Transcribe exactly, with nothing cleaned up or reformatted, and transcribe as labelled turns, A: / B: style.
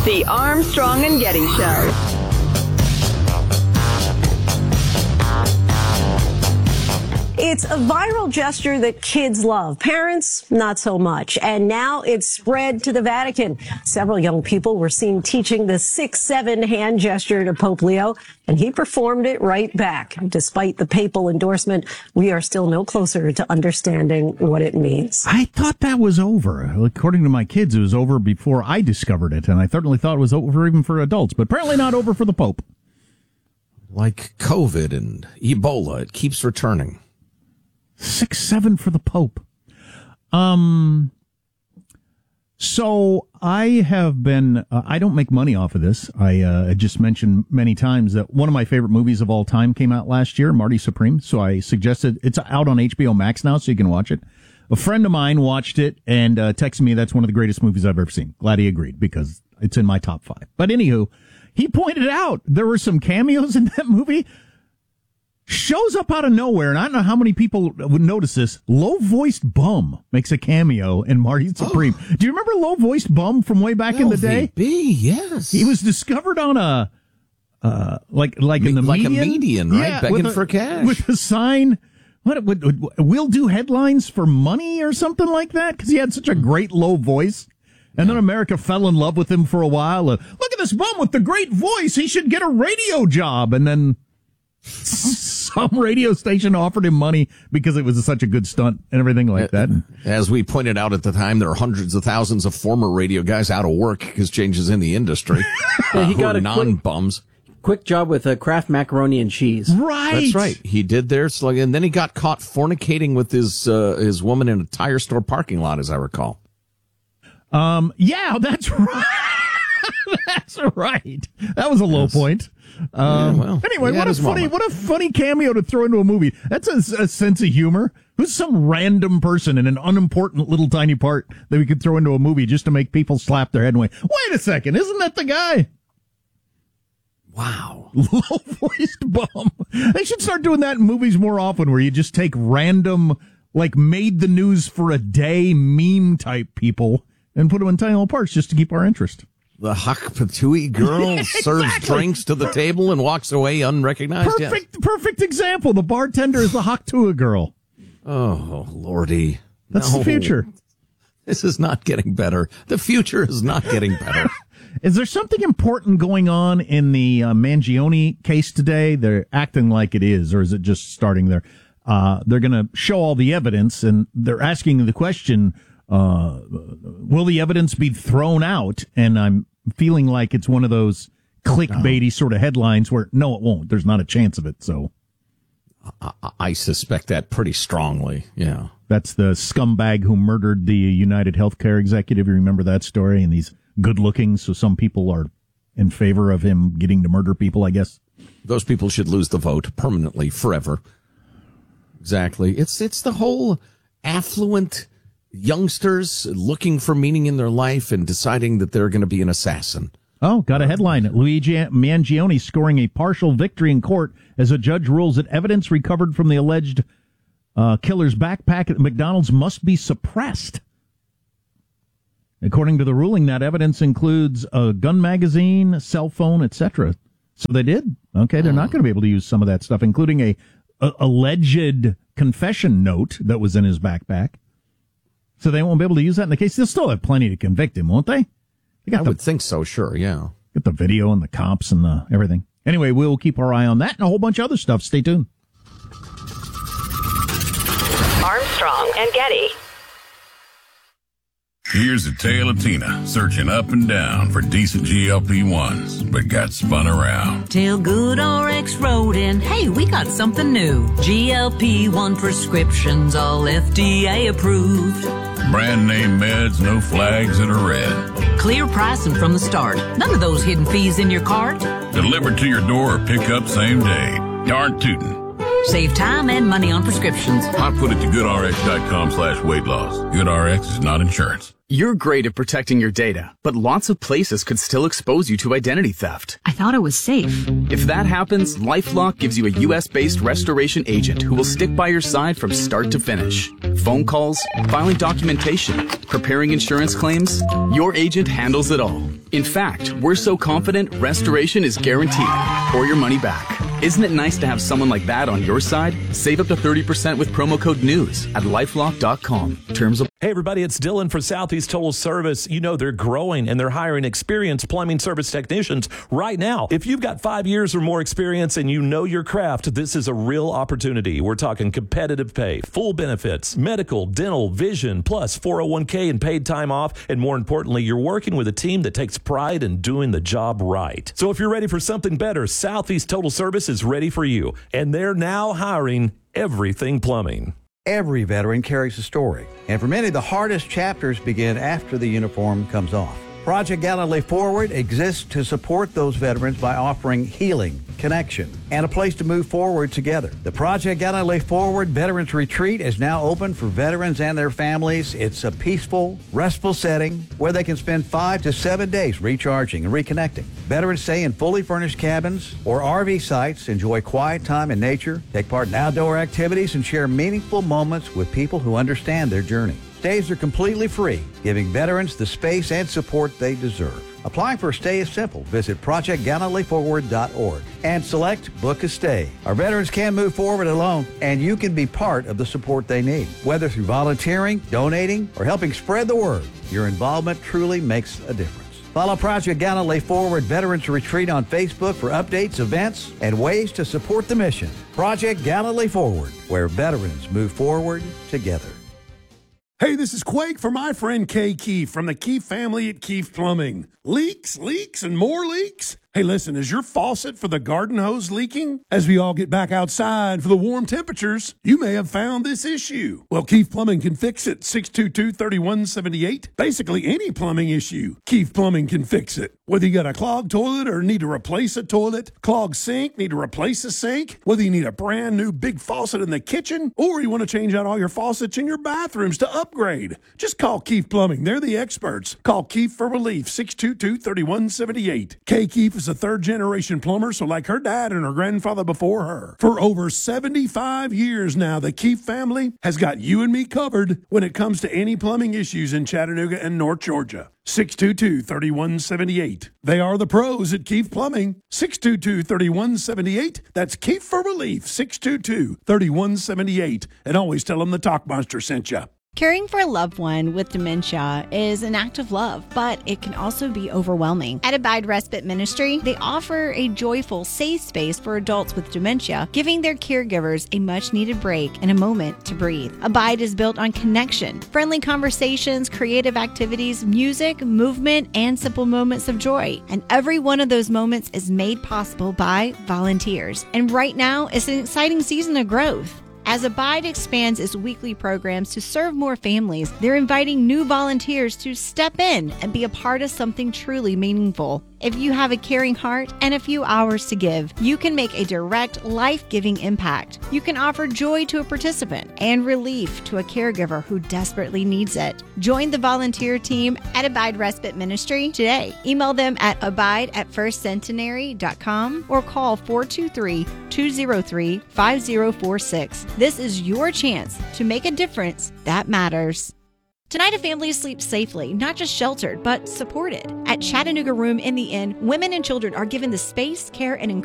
A: The Armstrong and Getty Show.
B: It's a viral gesture that kids love. Parents, not so much. And now it's spread to the Vatican. Several young people were seen teaching the six seven hand gesture to Pope Leo, and he performed it right back. Despite the papal endorsement, we are still no closer to understanding what it means.
C: I thought that was over. According to my kids, it was over before I discovered it, and I certainly thought it was over even for adults, but apparently not over for the Pope.
D: Like COVID and Ebola, it keeps returning.
C: Six, seven for the Pope. Um, so I have been, uh, I don't make money off of this. I, uh, just mentioned many times that one of my favorite movies of all time came out last year, Marty Supreme. So I suggested it's out on H B O Max now, so you can watch it. A friend of mine watched it and, uh, texted me that's one of the greatest movies I've ever seen. Glad he agreed because it's in my top five. But anywho, he pointed out there were some cameos in that movie. Shows up out of nowhere, and I don't know how many people would notice this. Low-voiced Bum makes a cameo in Marty Supreme. Oh. Do you remember Low-voiced Bum from way back L V B, in the day?
D: Yes.
C: He was discovered on a, uh, like, like
D: Me,
C: in the
D: like
C: median.
D: Like a median, right?
C: Yeah,
D: begging
C: a,
D: for cash.
C: With a sign, what, what, what, we'll do headlines for money or something like that, because he had such a great low voice. And then America fell in love with him for a while. Uh, Look at this bum with the great voice. He should get a radio job. And then some radio station offered him money because it was such a good stunt and everything like that.
D: As we pointed out at the time, there are hundreds of thousands of former radio guys out of work because changes in the industry.
E: Yeah, he
D: uh,
E: got a
D: non-bums.
E: Quick, quick job with a Kraft macaroni and cheese.
C: Right.
D: That's right. He did there, and then he got caught fornicating with his uh, his woman in a tire store parking lot, as I recall.
C: Um. Yeah, that's right. That's right. That was a low yes. point. Um, yeah, well, anyway, what a funny, moment. what a funny cameo to throw into a movie. That's a, a sense of humor. Who's some random person in an unimportant little tiny part that we could throw into a movie just to make people slap their head and wait, wait a second, isn't that the guy?
D: Wow.
C: Low-voiced Bum. They should start doing that in movies more often where you just take random, like made the news for a day meme type people and put them in tiny little parts just to keep our interest.
D: The Hak Patui girl
C: yeah,
D: serves
C: exactly.
D: drinks to the table and walks away unrecognized.
C: Perfect,
D: yes.
C: perfect example. The bartender is the Haktua girl.
D: Oh, Lordy.
C: That's
D: no.
C: the future.
D: This is not getting better. The future is not getting better.
C: Is there something important going on in the uh, Mangione case today? They're acting like it is, or is it just starting there? Uh, they're going to show all the evidence, and they're asking the question, Uh, will the evidence be thrown out? And I'm feeling like it's one of those clickbaity sort of headlines where, no, it won't. There's not a chance of it. So
D: I, I suspect that pretty strongly. Yeah.
C: That's the scumbag who murdered the United Healthcare executive. You remember that story? And he's good looking. So some people are in favor of him getting to murder people, I guess.
D: Those people should lose the vote permanently, forever. Exactly. It's, it's the whole affluent youngsters looking for meaning in their life and deciding that they're going to be an assassin.
C: Oh, got a headline. Luigi Mangione scoring a partial victory in court as a judge rules that evidence recovered from the alleged uh, killer's backpack at McDonald's must be suppressed. According to the ruling, that evidence includes a gun magazine, a cell phone, et cetera. So they did. Okay, they're not going to be able to use some of that stuff, including a, a alleged confession note that was in his backpack. So they won't be able to use that in the case. They'll still have plenty to convict him, won't they? they got
D: I
C: the,
D: would think so, sure, yeah.
C: Get the video and the cops and the everything. Anyway, we'll keep our eye on that and a whole bunch of other stuff. Stay tuned.
A: Armstrong and Getty.
F: Here's a tale of Tina searching up and down for decent G L P ones, but got spun around.
G: Till Good R X wrote in, hey, we got something new. G L P one prescriptions, all F D A approved.
F: Brand name meds, no flags that are red.
G: Clear pricing from the start. None of those hidden fees in your cart.
F: Delivered to your door or pick up same day. Darn tootin'.
G: Save time and money on prescriptions.
F: I put it to goodrx.com slash weight loss. GoodRx is not insurance.
H: You're great at protecting your data, but lots of places could still expose you to identity theft.
I: I thought it was safe.
H: If that happens, LifeLock gives you a U S-based restoration agent who will stick by your side from start to finish. Phone calls, filing documentation, preparing insurance claims, your agent handles it all. In fact, we're so confident restoration is guaranteed or your money back. Isn't it nice to have someone like that on your side? Save up to thirty percent with promo code NEWS at lifelock dot com. Terms of
I: Hey everybody, it's Dylan for Southeast Total Service. You know they're growing and they're hiring experienced plumbing service technicians right now. If you've got five years or more experience and you know your craft, this is a real opportunity. We're talking competitive pay, full benefits, medical, dental, vision, plus four oh one k and paid time off. And more importantly, you're working with a team that takes pride in doing the job right. So if you're ready for something better, Southeast Total Service is ready for you. And they're now hiring Everything Plumbing.
J: Every veteran carries a story, and for many, the hardest chapters begin after the uniform comes off. Project Gallantly Forward exists to support those veterans by offering healing, connection, and a place to move forward together. The Project Gallantly Forward Veterans Retreat is now open for veterans and their families. It's a peaceful, restful setting where they can spend five to seven days recharging and reconnecting. Veterans stay in fully furnished cabins or R V sites, enjoy quiet time in nature, take part in outdoor activities, and share meaningful moments with people who understand their journey. Stays are completely free, giving veterans the space and support they deserve. Applying for a stay is simple. Visit project gallantly forward dot org and select Book a Stay. Our veterans can move forward alone, and you can be part of the support they need. Whether through volunteering, donating, or helping spread the word, your involvement truly makes a difference. Follow Project Gallantly Forward Veterans Retreat on Facebook for updates, events, and ways to support the mission. Project Gallantly Forward, where veterans move forward together.
K: Hey, this is Quake for my friend Kay Keefe from the Keefe family at Keefe Plumbing. Leaks, leaks, and more leaks? Hey, listen, is your faucet for the garden hose leaking? As we all get back outside for the warm temperatures, you may have found this issue. Well, Keefe Plumbing can fix it. six two two, three one seven eight. Basically, any plumbing issue, Keefe Plumbing can fix it. Whether you got a clogged toilet or need to replace a toilet, clogged sink, need to replace a sink, whether you need a brand new big faucet in the kitchen, or you want to change out all your faucets in your bathrooms to upgrade, just call Keefe Plumbing. They're the experts. Call Keefe for relief, six two two, three one seven eight. Kay Keefe is a third-generation plumber, so like her dad and her grandfather before her. For over seventy-five years now, the Keefe family has got you and me covered when it comes to any plumbing issues in Chattanooga and North Georgia. six two two, three one seven eight. They are the pros at Keefe Plumbing. six two two, three one seven eight. That's Keefe for relief, six two two, three one seven eight. And always tell them the Talk Monster sent you.
L: Caring for a loved one with dementia is an act of love, but it can also be overwhelming. At Abide Respite Ministry, they offer a joyful, safe space for adults with dementia, giving their caregivers a much-needed break and a moment to breathe. Abide is built on connection, friendly conversations, creative activities, music, movement, and simple moments of joy. And every one of those moments is made possible by volunteers. And right now, it's an exciting season of growth. As Abide expands its weekly programs to serve more families, they're inviting new volunteers to step in and be a part of something truly meaningful. If you have a caring heart and a few hours to give, you can make a direct, life-giving impact. You can offer joy to a participant and relief to a caregiver who desperately needs it. Join the volunteer team at Abide Respite Ministry today. Email them at abide at first centenary dot com or call four two three, two zero three, five zero four six. This is your chance to make a difference that matters. Tonight, a family sleeps safely, not just sheltered, but supported. At Chattanooga Room in the Inn, women and children are given the space, care, and encouragement